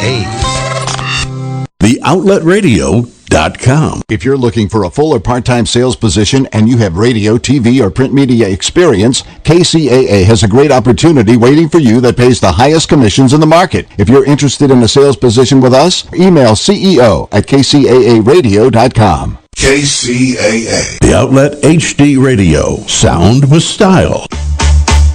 TheOutletRadio.com. If you're looking for a full or part-time sales position and you have radio, TV, or print media experience, KCAA has a great opportunity waiting for you that pays the highest commissions in the market. If you're interested in a sales position with us, email CEO@KCAAradio.com. KCAA. The Outlet HD Radio. Sound with style.